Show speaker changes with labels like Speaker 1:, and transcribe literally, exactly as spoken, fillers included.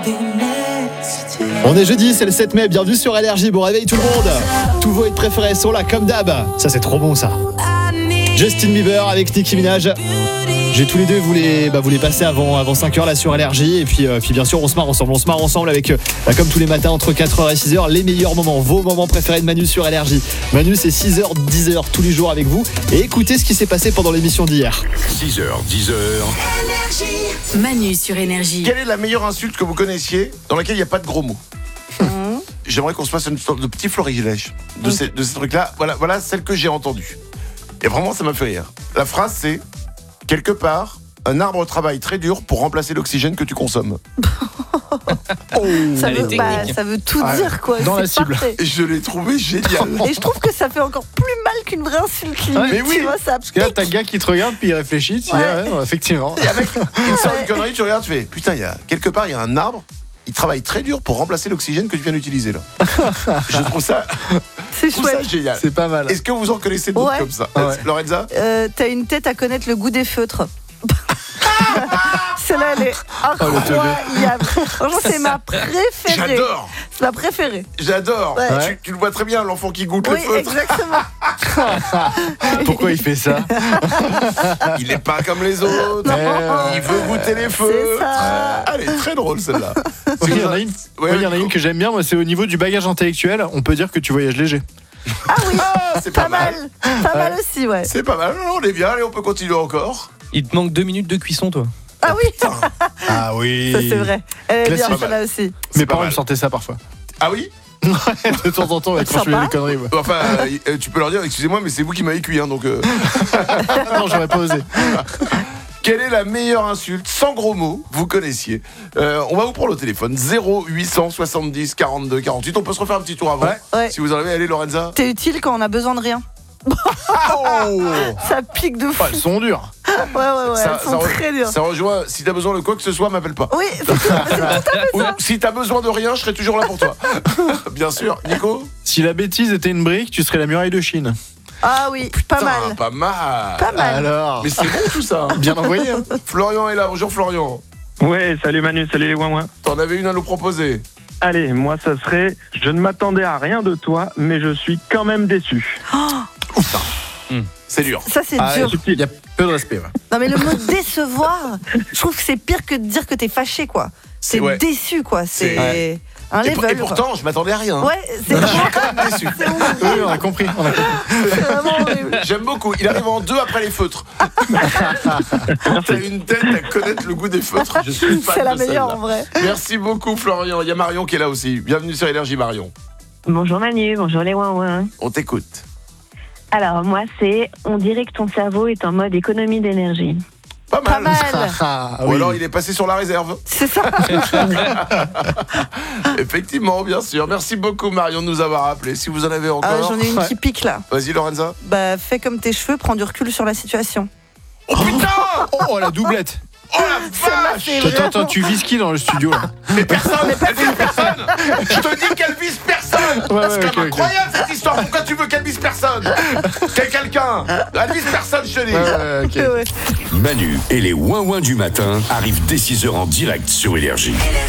Speaker 1: On est jeudi, c'est le sept mai, bienvenue sur Énergie, bon réveil tout le monde. Tous vos hits préférés sont là comme d'hab. Ça c'est trop bon ça. Justin Bieber avec Nicki Minaj. J'ai tous les deux, vous les, bah, vous les passez avant, avant cinq heures là sur Énergie. Et puis, euh, puis bien sûr on se marre ensemble, on se marre ensemble avec, euh, bah, comme tous les matins entre quatre heures et six heures, les meilleurs moments, vos moments préférés de Manu sur Énergie. Manu c'est six heures, dix heures tous les jours avec vous. Et écoutez ce qui s'est passé pendant l'émission d'hier.
Speaker 2: six heures, dix heures.
Speaker 3: Manu sur Énergie.
Speaker 4: Quelle est la meilleure insulte que vous connaissiez dans laquelle il n'y a pas de gros mots? J'aimerais qu'on se fasse une sorte de petit florilège de, ces, de ces trucs-là. Voilà, voilà celle que j'ai entendue. Et vraiment, ça m'a fait rire. La phrase, c'est « Quelque part, un arbre travaille très dur pour remplacer l'oxygène que tu consommes. »
Speaker 5: Oh, ça, veut, bah, ça veut tout
Speaker 4: ah,
Speaker 5: dire, quoi.
Speaker 1: Dans
Speaker 5: c'est
Speaker 1: la cible.
Speaker 5: Parfait.
Speaker 4: Et je l'ai trouvé génial.
Speaker 5: Et je trouve que ça fait encore plus mal qu'une vraie insulte.
Speaker 1: Ouais,
Speaker 4: mais oui.
Speaker 5: Tu vois, ça
Speaker 1: Parce que là, t'as le gars qui te regarde, puis il réfléchit, tu
Speaker 5: ouais.
Speaker 1: dis, ah ouais, effectivement.
Speaker 4: Et avec une sorte de connerie, tu regardes, tu fais « Putain, il y a, quelque part, il y a un arbre. Il travaille très dur pour remplacer l'oxygène que tu viens d'utiliser là. » Je trouve ça,
Speaker 5: c'est
Speaker 4: je trouve ça
Speaker 5: chouette.
Speaker 4: génial.
Speaker 1: C'est pas mal.
Speaker 4: Est-ce que vous en connaissez d'autres
Speaker 5: Ouais.
Speaker 4: comme ça?
Speaker 1: Ouais.
Speaker 4: Lorenza?
Speaker 5: Euh, t'as une tête à connaître le goût des feutres. Celle-là, elle est incroyable. Franchement, c'est ma préférée.
Speaker 4: J'adore.
Speaker 5: C'est ma préférée.
Speaker 4: J'adore.
Speaker 5: Ouais.
Speaker 4: Tu, tu le vois très bien, l'enfant qui goûte
Speaker 5: Oui,
Speaker 4: le feutre.
Speaker 5: exactement.
Speaker 1: Pourquoi il fait ça?
Speaker 4: Il n'est pas comme les autres.
Speaker 1: Non.
Speaker 4: Il veut goûter les feutres.
Speaker 5: C'est ça.
Speaker 4: Elle est très drôle celle-là.
Speaker 1: Il y en a une,
Speaker 4: Ouais,
Speaker 1: ouais, il y en a une que j'aime bien, moi, c'est au niveau du bagage intellectuel, on peut dire que tu voyages léger.
Speaker 5: Ah oui,
Speaker 4: Ah, c'est pas,
Speaker 5: pas mal. Pas mal aussi, ouais.
Speaker 4: C'est pas mal. On est bien. Allez, on peut continuer encore.
Speaker 6: Il te manque deux minutes de cuisson, toi.
Speaker 5: Ah oui,
Speaker 1: Ah oui.
Speaker 5: ça c'est vrai. Elle est bien
Speaker 1: Classique.
Speaker 5: celle-là aussi.
Speaker 1: Mes
Speaker 4: C'est pas
Speaker 1: parents
Speaker 4: mal.
Speaker 1: me sortaient ça parfois.
Speaker 4: Ah oui.
Speaker 1: De temps en temps, ouais, quand je faisais
Speaker 5: Sympa.
Speaker 1: des conneries. Ouais.
Speaker 4: Enfin, euh, tu peux leur dire, excusez-moi, mais c'est vous qui m'avez cuit, hein, donc. Euh...
Speaker 1: Non, j'aurais pas osé.
Speaker 4: Quelle est la meilleure insulte sans gros mots vous connaissiez? euh, On va vous prendre le téléphone zéro huit cent soixante-dix quarante-deux quarante-huit. On peut se refaire un petit tour avant.
Speaker 1: Ouais.
Speaker 5: Ouais.
Speaker 4: Si vous en avez, allez Lorenza.
Speaker 5: T'es utile quand on a besoin de rien.
Speaker 1: Oh,
Speaker 5: Ça pique de fou.
Speaker 1: elles sont dures.
Speaker 5: Ouais, ouais, ouais.
Speaker 4: Ça-
Speaker 5: elles sont
Speaker 4: ça re-
Speaker 5: très dures.
Speaker 4: Ça rejoint, si t'as besoin de quoi que ce soit, m'appelle pas.
Speaker 5: Oui, c'est tout, c'est tout à fait
Speaker 4: Ou
Speaker 5: ça.
Speaker 4: si t'as besoin de rien, je serai toujours là pour toi. Bien sûr. Nico?
Speaker 1: Si la bêtise était une brique, tu serais la muraille de Chine.
Speaker 5: Ah oui, pas
Speaker 4: Putain,
Speaker 5: mal.
Speaker 4: Pas mal.
Speaker 5: Pas mal.
Speaker 1: Alors,
Speaker 4: Mais c'est bon tout ça. hein.
Speaker 1: bien envoyé. Hein.
Speaker 4: Florian est là. Bonjour Florian.
Speaker 7: Ouais, salut Manu, salut les ouin-ouin.
Speaker 4: T'en avais une à nous proposer.
Speaker 7: Allez, moi ça serait, je ne m'attendais à rien de toi, mais je suis quand même déçu.
Speaker 4: C'est dur.
Speaker 5: Ça, c'est
Speaker 1: Ah,
Speaker 5: dur.
Speaker 1: il y a peu de respect. Ouais.
Speaker 5: Non, mais le mot décevoir, je trouve que c'est pire que de dire que t'es fâché, quoi. C'est
Speaker 4: Ouais.
Speaker 5: déçu, quoi. C'est
Speaker 4: C'est-
Speaker 5: un
Speaker 4: Et, pour-
Speaker 5: level.
Speaker 4: et pourtant, je m'attendais à rien. hein.
Speaker 5: quoi. Ouais, c'est
Speaker 4: Je suis
Speaker 5: vraiment,
Speaker 4: quand même déçu.
Speaker 5: c'est horrible.
Speaker 1: Oui, on a compris. On a compris.
Speaker 5: C'est vraiment horrible.
Speaker 4: J'aime beaucoup. Il arrive en deux après les feutres. T'as une tête à connaître le goût des feutres. Je suis fan
Speaker 5: C'est la
Speaker 4: de
Speaker 5: meilleure,
Speaker 4: celle-là.
Speaker 5: en vrai.
Speaker 4: Merci beaucoup Florian. Il y a Marion qui est là aussi. Bienvenue sur Énergie Marion.
Speaker 8: Bonjour Manu, bonjour les ouin-ouin.
Speaker 4: On t'écoute.
Speaker 8: Alors moi c'est, on dirait que ton cerveau est en mode économie d'énergie.
Speaker 4: Pas mal.
Speaker 5: Pas mal.
Speaker 1: Ah,
Speaker 4: Ou
Speaker 1: oui.
Speaker 4: alors il est passé sur la réserve.
Speaker 5: C'est ça.
Speaker 4: Effectivement, bien sûr. Merci beaucoup Marion de nous avoir appelé. Si vous en avez
Speaker 5: Ah,
Speaker 4: encore.
Speaker 5: j'en ai une
Speaker 1: Ouais.
Speaker 5: qui pique, là.
Speaker 4: Vas-y Lorenza.
Speaker 5: Bah, fais comme tes cheveux, prends du recul sur la situation.
Speaker 4: Oh putain.
Speaker 1: Oh, la doublette.
Speaker 4: Oh la vache.
Speaker 5: C'est
Speaker 1: Attends,
Speaker 5: vraiment-
Speaker 1: attends, tu vises qui dans le studio là?
Speaker 4: Mais personne. Elle vise personne. Je te dis qu'elle vise personne.
Speaker 1: Ouais,
Speaker 4: C'est
Speaker 1: ouais,
Speaker 4: quand
Speaker 1: ok,
Speaker 4: même
Speaker 1: ok.
Speaker 4: incroyable cette histoire. Pourquoi tu veux qu'elle vise personne? Quel quelqu'un. Elle vise personne, je te dis.
Speaker 1: Ouais, ouais, ok.
Speaker 5: Ouais, ouais.
Speaker 2: Manu et les ouin-ouin du matin arrivent dès six heures en direct sur Énergie.